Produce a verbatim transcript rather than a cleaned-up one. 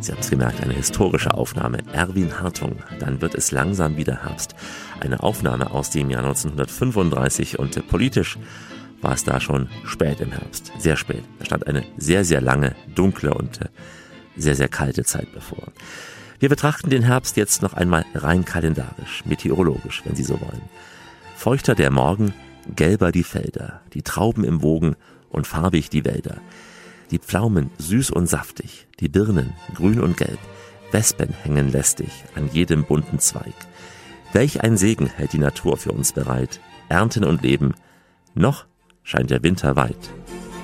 Sie haben es gemerkt, eine historische Aufnahme. Erwin Hartung, dann wird es langsam wieder Herbst. Eine Aufnahme aus dem Jahr neunzehnhundertfünfunddreißig und äh, politisch war es da schon spät im Herbst, sehr spät. Da stand eine sehr, sehr lange, dunkle und äh, sehr, sehr kalte Zeit bevor. Wir betrachten den Herbst jetzt noch einmal rein kalendarisch, meteorologisch, wenn Sie so wollen. Feuchter der Morgen, gelber die Felder, die Trauben im Wogen und farbig die Wälder. Die Pflaumen süß und saftig, die Birnen grün und gelb, Wespen hängen lästig an jedem bunten Zweig. Welch ein Segen hält die Natur für uns bereit, Ernten und Leben, noch scheint der Winter weit.